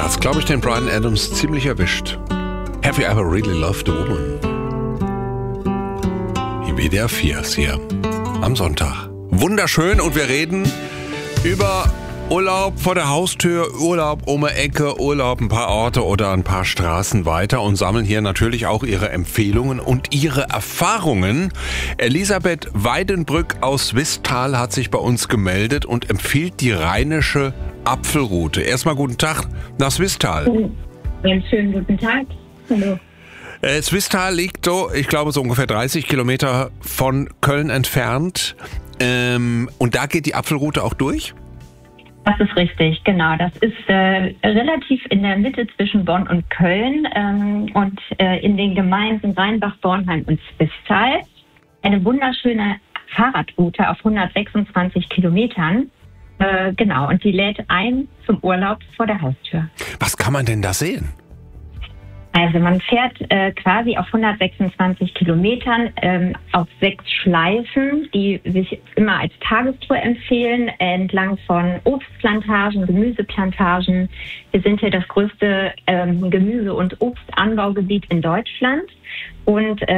hat's, glaube ich, den Bryan Adams ziemlich erwischt. Have you ever really loved a woman? Im WDR 4 ist hier am Sonntag. Wunderschön, und wir reden über Urlaub vor der Haustür, Urlaub um die Ecke, Urlaub ein paar Orte oder ein paar Straßen weiter und sammeln hier natürlich auch Ihre Empfehlungen und Ihre Erfahrungen. Elisabeth Weidenbrück aus Swisttal hat sich bei uns gemeldet und empfiehlt die rheinische Apfelroute. Erstmal guten Tag nach Swisttal. Einen schönen guten Tag. Hallo. Swisttal liegt ich glaube, so ungefähr 30 Kilometer von Köln entfernt. Und da geht die Apfelroute auch durch? Das ist richtig, genau. Das ist relativ in der Mitte zwischen Bonn und Köln und in den Gemeinden Rheinbach, Bornheim und Swisttal. Eine wunderschöne Fahrradroute auf 126 Kilometern. Genau, und die lädt ein zum Urlaub vor der Haustür. Was kann man denn da sehen? Also man fährt quasi auf 126 Kilometern auf 6 Schleifen, die sich immer als Tagestour empfehlen, entlang von Obstplantagen, Gemüseplantagen. Wir sind hier das größte Gemüse- und Obstanbaugebiet in Deutschland. Und